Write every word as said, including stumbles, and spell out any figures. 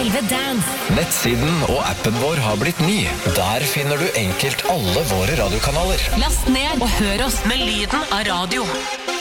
elleve Dance. Nettsiden og appen vår har blitt ny. Der finner du enkelt alle våre radiokanaler. Last ned og hør oss med lyden av radio.